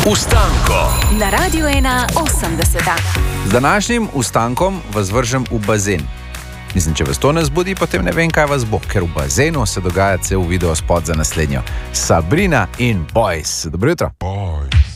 Ustanko na Radiu 1:80. Z današnjim ustankom vas vržem v bazen. Mislim, če vas to ne zbudi, potem ne vem, kaj vas bo, ker v bazenu se dogaja cel video spot za naslednjo. Sabrina in Boys. Dobro jutro.